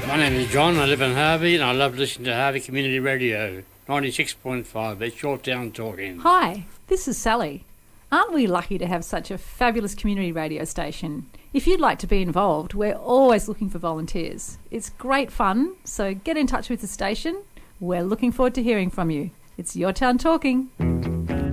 My name is John. I live in Harvey and I love listening to Harvey Community Radio, 96.5. It's your town talking. Hi, this is Sally. Aren't we lucky to have such a fabulous community radio station? If you'd like to be involved, we're always looking for volunteers. It's great fun, so get in touch with the station. We're looking forward to hearing from you. It's your town talking.